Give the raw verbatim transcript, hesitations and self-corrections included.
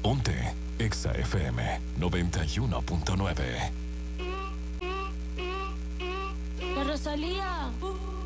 Ponte Exa F M noventa y uno punto nueve. La Rosalía.